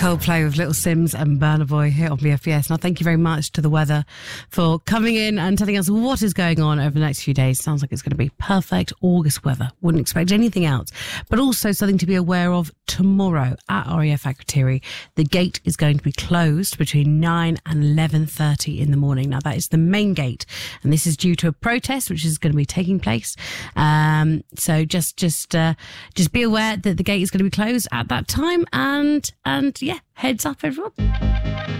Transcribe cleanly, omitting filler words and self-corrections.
Coldplay with Little Sims and Burna Boy here on BFBS. Now, thank you very much to the weather for coming in and telling us what is going on over the next few days. Sounds like it's going to be perfect August weather. Wouldn't expect anything else. But also something to be aware of tomorrow at RAF Akrotiri. The gate is going to be closed between 9 and 11:30 in the morning. Now, that is the main gate. And this is due to a protest which is going to be taking place. So just be aware that the gate is going to be closed at that time. And yeah, heads up, everyone.